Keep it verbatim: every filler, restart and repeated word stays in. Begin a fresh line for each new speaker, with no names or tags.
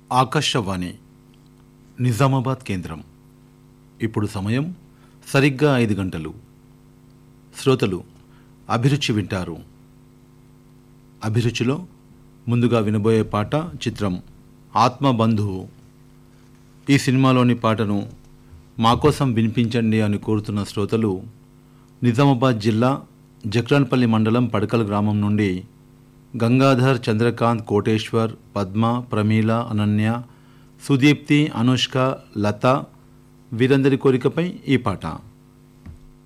ఆకాశవాణి నిజామాబాద్ కేంద్రం. ఇప్పుడు సమయం సరిగ్గా ఐదు గంటలు. శ్రోతలు అభిరుచి వింటారు. అభిరుచిలో ముందుగా వినబోయే పాట చిత్రం ఆత్మబంధువు. ఈ సినిమాలోని పాటను మా కోసం వినిపించండి అని కోరుతున్న శ్రోతలు నిజామాబాద్ జిల్లా జక్రాన్పల్లి మండలం పడకల్ గ్రామం నుండి గంగాధర్, చంద్రకాంత్, కోటేశ్వర్, పద్మ, ప్రమీల, అనన్య, సుదీప్తి, అనుష్క, లత వీరందరి కోరికపై ఈ పాట.